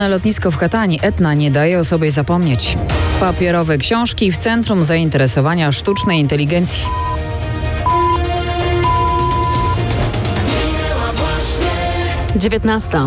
Lotnisko w Katani Etna nie daje o sobie zapomnieć. Papierowe książki w centrum zainteresowania sztucznej inteligencji. Dziewiętnasta.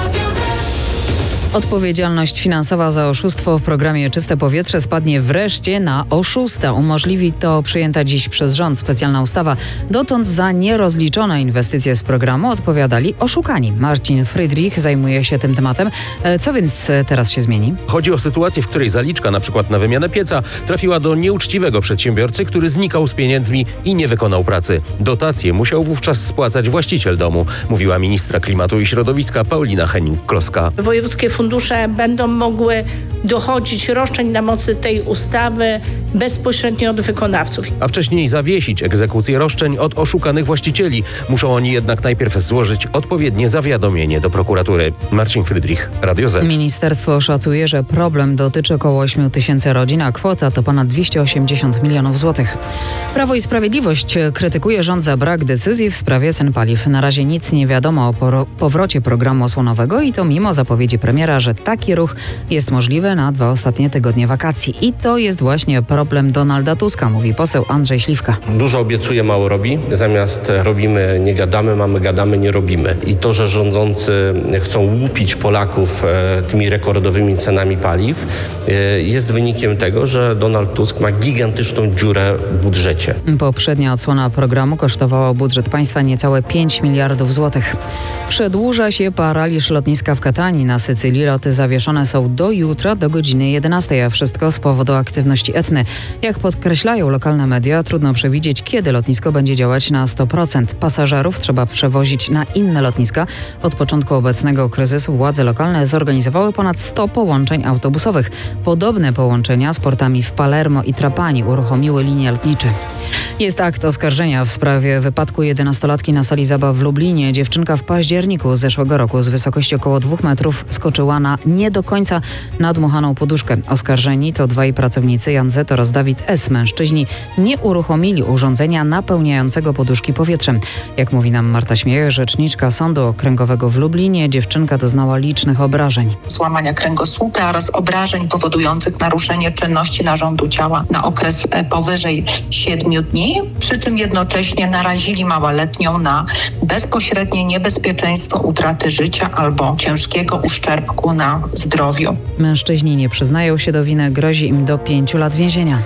Odpowiedzialność finansowa za oszustwo w programie Czyste Powietrze spadnie wreszcie na oszusta. Umożliwi to przyjęta dziś przez rząd specjalna ustawa. Dotąd za nierozliczone inwestycje z programu odpowiadali oszukani. Marcin Friedrich zajmuje się tym tematem. Co więc teraz się zmieni? Chodzi o sytuację, w której zaliczka np. na wymianę pieca trafiła do nieuczciwego przedsiębiorcy, który znikał z pieniędzmi i nie wykonał pracy. Dotacje musiał wówczas spłacać właściciel domu, mówiła ministra klimatu i środowiska Paulina Henning-Kloska. Wojewódzkie fundusze będą mogły dochodzić roszczeń na mocy tej ustawy bezpośrednio od wykonawców. A wcześniej zawiesić egzekucję roszczeń od oszukanych właścicieli. Muszą oni jednak najpierw złożyć odpowiednie zawiadomienie do prokuratury. Marcin Friedrich, Radio Z. Ministerstwo szacuje, że problem dotyczy około 8 000 rodzin, a kwota to ponad 280 milionów złotych. Prawo i Sprawiedliwość krytykuje rząd za brak decyzji w sprawie cen paliw. Na razie nic nie wiadomo o powrocie programu osłonowego i to mimo zapowiedzi premiera, że taki ruch jest możliwy na 2 ostatnie tygodnie wakacji. I to jest właśnie problem Donalda Tuska, mówi poseł Andrzej Śliwka. Dużo obiecuje, mało robi. Zamiast robimy, nie gadamy, mamy, gadamy, nie robimy. I to, że rządzący chcą łupić Polaków tymi rekordowymi cenami paliw, jest wynikiem tego, że Donald Tusk ma gigantyczną dziurę w budżecie. Poprzednia odsłona programu kosztowała budżet państwa niecałe 5 miliardów złotych. Przedłuża się paraliż lotniska w Katani na Sycylii. Loty zawieszone są do jutra, do godziny 11, a wszystko z powodu aktywności Etny. Jak podkreślają lokalne media, trudno przewidzieć, kiedy lotnisko będzie działać na 100%. Pasażerów trzeba przewozić na inne lotniska. Od początku obecnego kryzysu władze lokalne zorganizowały ponad 100 połączeń autobusowych. Podobne połączenia z portami w Palermo i Trapani uruchomiły linie lotnicze. Jest akt oskarżenia w sprawie wypadku 11-latki na sali zabaw w Lublinie. Dziewczynka w październiku zeszłego roku z wysokości około 2 metrów skoczyła na nie do końca nadmuchaną poduszkę. Oskarżeni to dwaj pracownicy, Jan Z. oraz Dawid S. Mężczyźni nie uruchomili urządzenia napełniającego poduszki powietrzem. Jak mówi nam Marta Śmiech, rzeczniczka Sądu Okręgowego w Lublinie, dziewczynka doznała licznych obrażeń. Złamania kręgosłupa oraz obrażeń powodujących naruszenie czynności narządu ciała na okres powyżej 7 dni, przy czym jednocześnie narazili małoletnią na bezpośrednie niebezpieczeństwo utraty życia albo ciężkiego uszczerbku na zdrowiu. Mężczyźni nie przyznają się do winy, grozi im do 5 lat więzienia.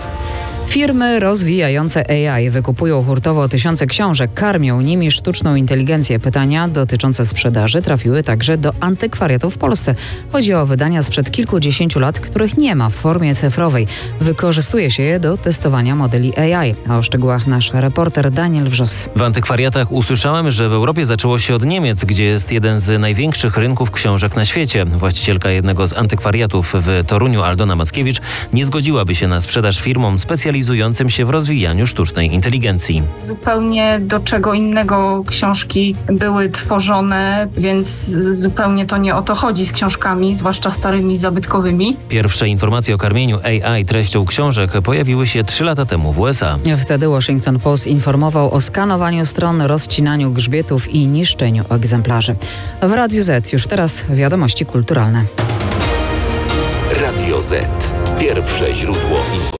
Firmy rozwijające AI wykupują hurtowo tysiące książek, karmią nimi sztuczną inteligencję. Pytania dotyczące sprzedaży trafiły także do antykwariatów w Polsce. Chodzi o wydania sprzed kilkudziesięciu lat, których nie ma w formie cyfrowej. Wykorzystuje się je do testowania modeli AI. A o szczegółach nasz reporter Daniel Wrzos. W antykwariatach usłyszałem, że w Europie zaczęło się od Niemiec, gdzie jest jeden z największych rynków książek na świecie. Właścicielka jednego z antykwariatów w Toruniu, Aldona Mackiewicz, nie zgodziłaby się na sprzedaż firmom specjalizującym się w rozwijaniu sztucznej inteligencji. Zupełnie do czego innego książki były tworzone, więc zupełnie to nie o to chodzi z książkami, zwłaszcza starymi, zabytkowymi. Pierwsze informacje o karmieniu AI treścią książek pojawiły się 3 lata temu w USA. Wtedy Washington Post informował o skanowaniu stron, rozcinaniu grzbietów i niszczeniu egzemplarzy. W Radiu Z już teraz wiadomości kulturalne. Radio Z. Pierwsze źródło informacji.